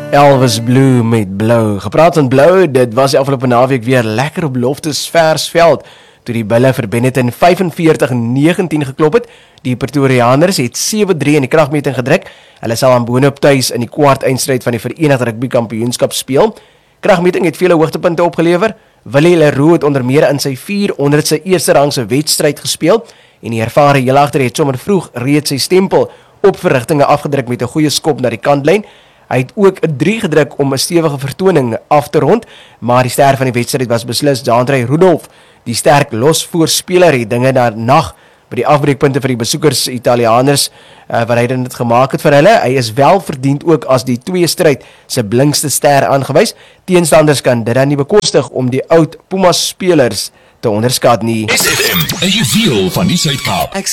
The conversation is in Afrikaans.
Elvis Blue met Blou. Gepraat van Blou, dit was die afgelope naweek weer lekker op Loftus Versveld, toe die Bulle vir Benetton 45-19 geklop het. Die Pretoriaaners het 7-3 in die kragmeting gedruk. Hulle sal aan Boonhoop tuis in die kwart eindstryd van die Verenigde Rugby Kampioenskap speel. Kragmeting het vele hoogtepunte opgelewer. Willie Leroux het onder meer in sy 400ste eerste rangse wedstryd gespeel en die ervare heelagter het sommer vroeg reeds sy stempel op verrigtinge afgedruk met 'n goeie skop na die kantlyn. Hy het ook 'n 3 gedruk om 'n stewige vertoning af te rond, maar die ster van die wedstryd was beslis Deandre Rudolph. Die sterk losvoorspeler het dinge na nag by die afbreekpunte vir die besoekers Italianers wat hy dit gemaak het vir hulle. Hy is wel verdiend ook as die twee stryd se blinkste ster aangewys. Teenstanders kan dit dan nie bekostig om die oud Pumas spelers te onderskat nie. SFM, 'n juweel van die Suid-Kaap.